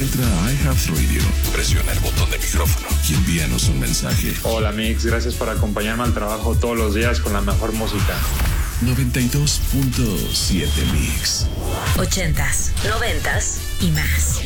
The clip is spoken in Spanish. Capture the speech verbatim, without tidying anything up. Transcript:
Entra a iHeartRadio, presiona el botón de micrófono y envíanos un mensaje. Hola Mix, gracias por acompañarme al trabajo todos los días con la mejor música. noventa y dos punto siete Mix. Ochentas, noventas y más.